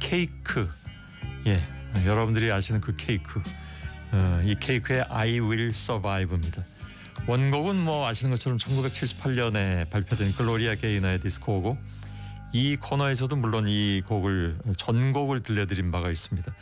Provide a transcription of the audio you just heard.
케이크. 예, 여러분들이 아시는 그 케이크. 이 케이크의 I Will Survive입니다. 원곡은 뭐 아시는 것처럼 1978년에 발표된 글로리아 게이너의 디스코고, 이 코너에서도 물론 이 곡을 전곡을 들려드린 바가 있습니다.